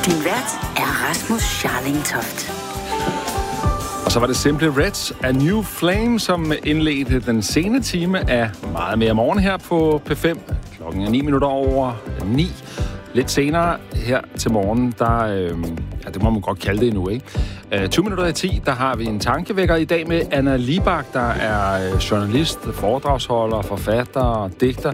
Din vært er Rasmus Scharling Toft. Og så var det Simply Reds A New Flame, som indledte den sene time af Meget mere morgen her på P5. Klokken er 9:09. Lidt senere her til morgen, der, det må man godt kalde det endnu, ikke? 10:20, der har vi en tankevækker i dag med Anna Libak, der er journalist, foredragsholder, forfatter og digter.